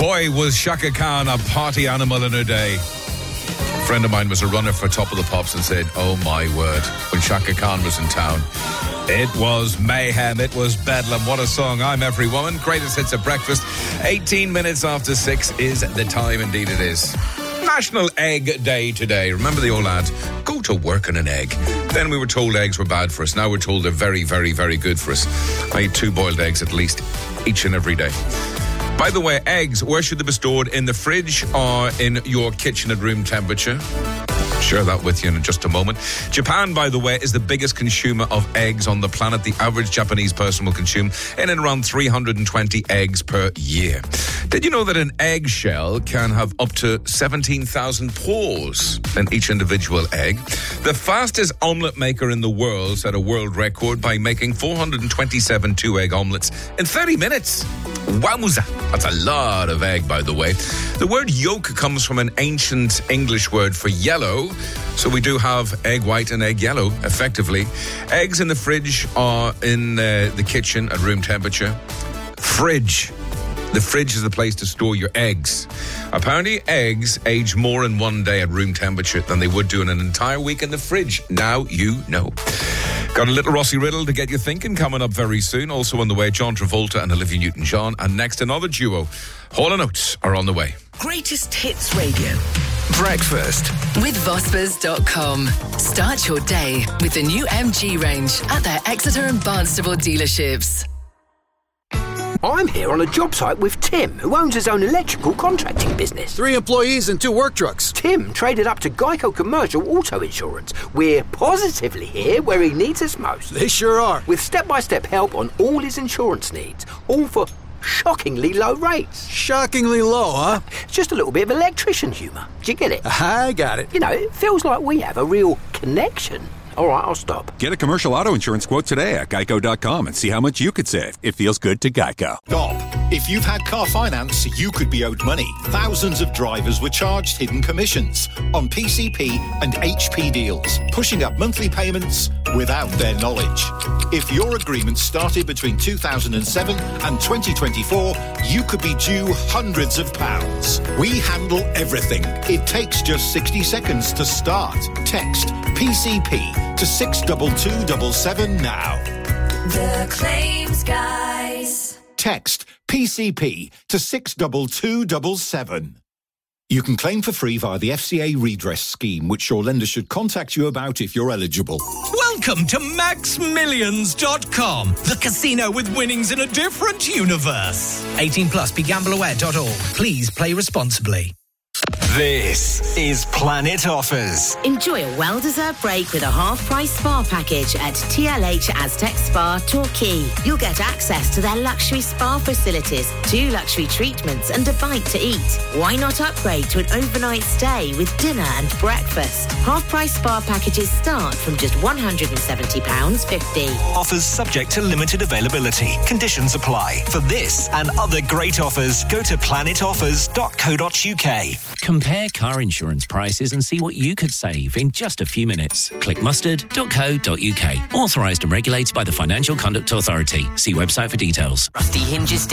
Boy, was Shaka Khan a party animal in her day. A friend of mine was a runner for Top of the Pops and said, oh my word, when Shaka Khan was in town, it was mayhem, it was bedlam. What a song. I'm Every Woman. Greatest hits at breakfast. 18 minutes after 6 is the time, indeed it is. National Egg Day today. Remember the old ad, go to work on an egg. Then we were told eggs were bad for us. Now we're told they're very, very, very good for us. I eat 2 boiled eggs at least each and every day. By the way, eggs, where should they be stored? In the fridge or in your kitchen at room temperature? Share that with you in just a moment. Japan, by the way, is the biggest consumer of eggs on the planet. The average Japanese person will consume in and around 320 eggs per year. Did you know that an eggshell can have up to 17,000 pores in each individual egg? The fastest omelette maker in the world set a world record by making 427 2-egg omelettes in 30 minutes. Wowza! That's a lot of egg, by the way. The word yolk comes from an ancient English word for yellow, so we do have egg white and egg yellow, effectively. Eggs in the fridge or in the kitchen at room temperature. Fridge. The fridge is the place to store your eggs. Apparently, eggs age more in one day at room temperature than they would do in an entire week in the fridge. Now you know. Got a little Rossi Riddle to get you thinking coming up very soon. Also on the way, John Travolta and Olivia Newton-John. And next, another duo. Hall & Oates are on the way. Greatest Hits Radio. Breakfast with Vospers.com. Start your day with the new MG range at their Exeter and Barnstable dealerships. I'm here on a job site with Tim, who owns his own electrical contracting business. 3 employees and 2 work trucks. Tim traded up to Geico Commercial Auto Insurance. We're positively here where he needs us most. They sure are. With step-by-step help on all his insurance needs, all for shockingly low rates. Shockingly low, huh? Just a little bit of electrician humour. Do you get it? I got it. You know, it feels like we have a real connection. All right, I'll stop. Get a commercial auto insurance quote today at geico.com and see how much you could save. It feels good to Geico. Stop. If you've had car finance, you could be owed money. Thousands of drivers were charged hidden commissions on PCP and HP deals, pushing up monthly payments without their knowledge. If your agreement started between 2007 and 2024, you could be due hundreds of pounds. We handle everything. It takes just 60 seconds to start. Text PCP to 62277 now. The Claims Guys. Text PCP to 62277. You can claim for free via the FCA redress scheme, which your lender should contact you about if you're eligible. Welcome to MaxMillions.com, the casino with winnings in a different universe. 18 plus, begambleaware.org. Please play responsibly. This is Planet Offers. Enjoy a well-deserved break with a half-price spa package at TLH Aztec Spa, Torquay. You'll get access to their luxury spa facilities, 2 luxury treatments and a bite to eat. Why not upgrade to an overnight stay with dinner and breakfast? Half-price spa packages start from just £170.50. Offers subject to limited availability. Conditions apply. For this and other great offers, go to planetoffers.co.uk. Compare car insurance prices and see what you could save in just a few minutes. Click mustard.co.uk. Authorised and regulated by the Financial Conduct Authority. See website for details. Rusty hinges